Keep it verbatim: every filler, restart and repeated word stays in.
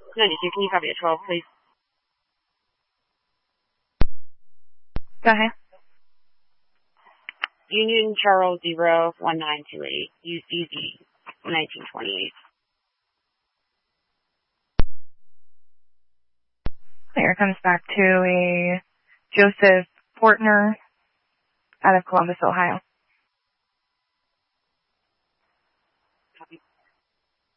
ninety-two, can you copy at twelve, please? Go ahead. Union Charles zero one nine two eight, U C Z nineteen twenty-eight. Here comes back to a Joseph Portner out of Columbus, Ohio.